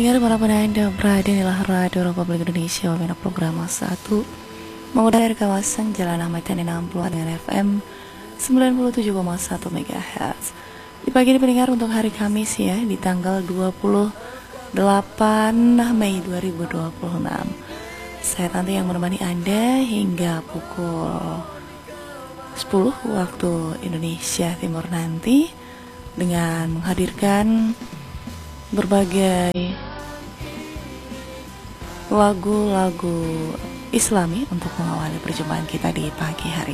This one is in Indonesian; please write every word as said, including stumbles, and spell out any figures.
Dengar para Anda berada di Radio Republik Indonesia, Wamena Program satu mengudara dari kawasan Jalan Ahmad Yani enam puluh dengan F M sembilan puluh tujuh koma satu MHz. Di pagi ini pendengar untuk hari Kamis ya, di tanggal dua puluh delapan Mei dua ribu dua puluh enam. Saya Tanti yang menemani Anda hingga pukul sepuluh waktu Indonesia Timur nanti dengan menghadirkan berbagai lagu-lagu Islami untuk mengawali perjumpaan kita di pagi hari.